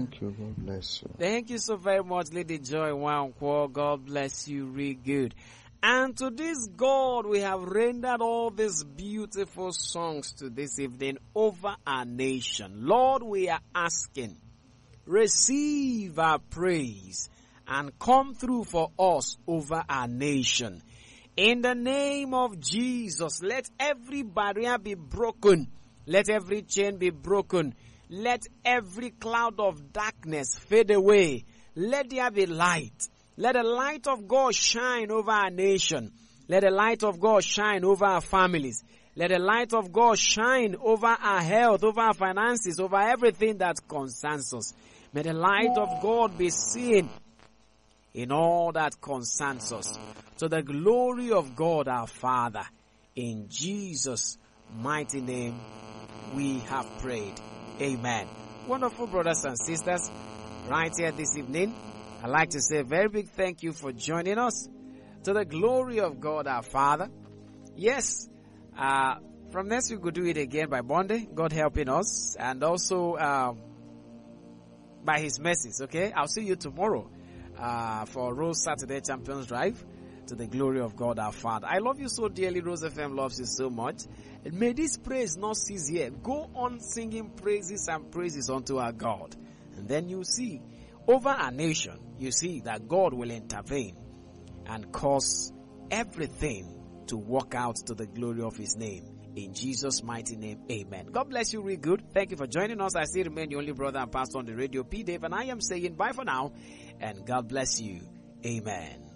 Thank you. God bless you. Thank you so very much, Lady Joy Wankwo. God bless you, really good. And to this God, we have rendered all these beautiful songs to this evening over our nation. Lord, we are asking, receive our praise and come through for us over our nation. In the name of Jesus, let every barrier be broken. Let every chain be broken. Let every cloud of darkness fade away. Let there be light. Let the light of God shine over our nation. Let the light of God shine over our families. Let the light of God shine over our health, over our finances, over everything that concerns us. May the light of God be seen in all that concerns us. To the glory of God our Father. In Jesus' mighty name we have prayed. Amen. Wonderful brothers and sisters, right here this evening, I'd like to say a very big thank you for joining us. To the glory of God our Father. Yes, from next week we'll do it again by Monday, God helping us, and also by His mercies, okay? I'll see you tomorrow for Rose Saturday Champions Drive. To the glory of God our Father. I love you so dearly. Rose FM loves you so much. And may this praise not cease here. Go on singing praises and praises unto our God. And then you see, over our nation, you see that God will intervene and cause everything to work out to the glory of His name. In Jesus' mighty name, amen. God bless you real good. Thank you for joining us. I still remain your only brother and pastor on the radio, P. Dave, and I am saying bye for now, and God bless you. Amen.